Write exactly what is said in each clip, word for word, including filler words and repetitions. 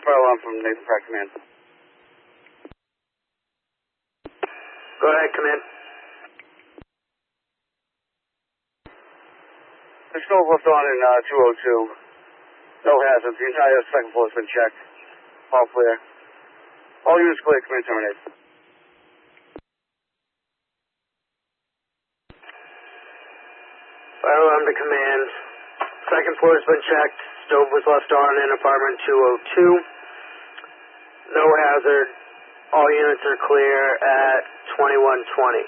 fire alarm from Nathan Pratt Command. Go ahead, command. There's no left on in uh, two oh two. No hazards. The entire second floor has been checked. All clear. All units clear. Command terminate. Fire alarm to command. Second floor has been checked. Stove was left on in apartment two oh two. No hazard. All units are clear at twenty-one twenty.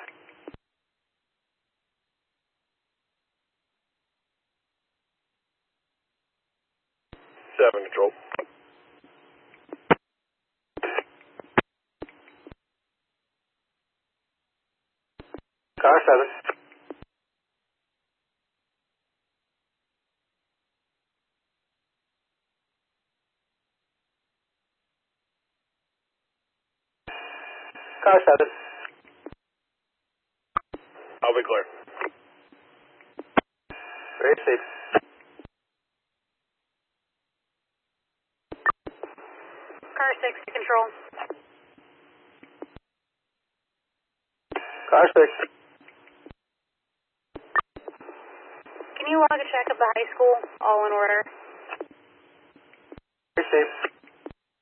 Seven control. Car seven. Car seven. I'll be clear. Very safe. Car six to control. Car six. Can you log a check of the high school? All in order. Very safe.